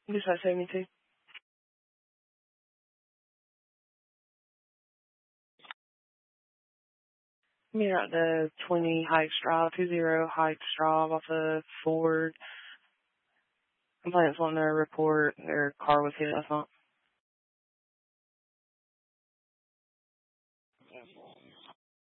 Just that 72. You're at the 20 Heights Drive, 20 Heights Drive off of Ford. Complainants wanting to report their car was hit last night.